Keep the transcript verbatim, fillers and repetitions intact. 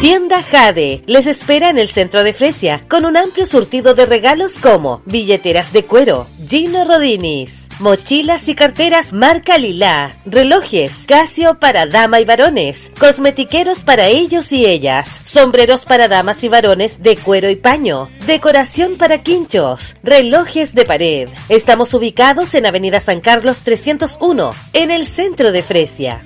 Tienda Jade les espera en el centro de Fresia con un amplio surtido de regalos como billeteras de cuero, Gino Rodinis, mochilas y carteras marca Lila, relojes Casio para dama y varones, cosmetiqueros para ellos y ellas, sombreros para damas y varones de cuero y paño, decoración para quinchos, relojes de pared. Estamos ubicados en Avenida San Carlos trescientos uno, en el centro de Fresia.